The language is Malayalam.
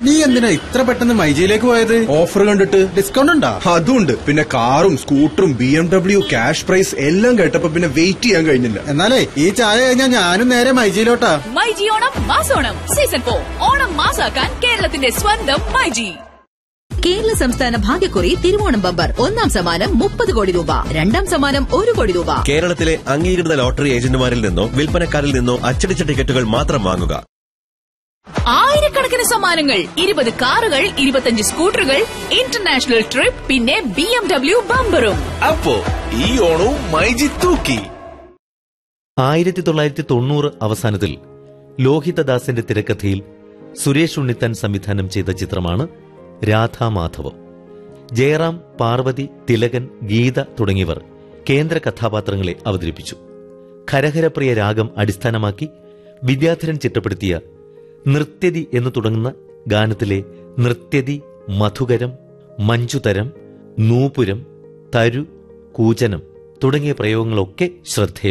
നീ എന്തിനാ ഇത്ര പെട്ടെന്ന് മൈജിയിലേക്ക് പോയത്? ഓഫർ കണ്ടിട്ട്. ഡിസ്കൗണ്ട് ഉണ്ടോ? അതുണ്ട്. പിന്നെ കാറും സ്കൂട്ടറും BMW ക്യാഷ് പ്രൈസ് എല്ലാം കേട്ടപ്പോ പിന്നെ വെയിറ്റ് ചെയ്യാൻ കഴിഞ്ഞില്ല. എന്നാലേ ഈ ചായ കഴിഞ്ഞാൽ ഞാനും നേരെ മൈജിയിലോട്ടാ. മൈജി ഓണം മാസോണം സീസൺ 4 ഓണം മാസാക്കാൻ കേരളത്തിന്റെ സ്വന്തം മൈജി. കേരള സംസ്ഥാന ഭാഗ്യക്കുറി തിരുവോണം ബമ്പർ. ഒന്നാം സമ്മാനം 30 കോടി രൂപ, രണ്ടാം സമ്മാനം 1 കോടി രൂപ. കേരളത്തിലെ അംഗീകൃത ലോട്ടറി ഏജന്റുമാരിൽ നിന്നോ വിൽപ്പനക്കാരിൽ നിന്നോ അച്ചടിച്ച ടിക്കറ്റുകൾ മാത്രം വാങ്ങുക. ആയിരക്കണക്കിന് സമ്മാനങ്ങൾ, 20 കാറുകൾ, 25 സ്കൂട്ടറുകൾ, ഇന്റർനാഷണൽ ട്രിപ്പ്, പിന്നെ BMW ബമ്പറും. അപ്പോ ഈ ഓണവും മൈജി തൂക്കി. 1990 അവസാനത്തിൽ ലോഹിതദാസിന്റെ തിരക്കഥയിൽ സുരേഷ് ഉണ്ണിത്താൻ സംവിധാനം ചെയ്ത ചിത്രമാണ് രാധാമാധവം. ജയറാം, പാർവതി, തിലകൻ, ഗീത തുടങ്ങിയവർ കേന്ദ്ര കഥാപാത്രങ്ങളെ അവതരിപ്പിച്ചു. ഖരഹരപ്രിയ രാഗം അടിസ്ഥാനമാക്കി വിദ്യാധരൻ ചിട്ടപ്പെടുത്തിയ നൃത്യതി എന്നു തുടങ്ങുന്ന ഗാനത്തിലെ നൃത്യതി, മധുകരം, മഞ്ജുതരം, നൂപുരം, തരു, കൂജനം തുടങ്ങിയ പ്രയോഗങ്ങളൊക്കെ ശ്രദ്ധേയം.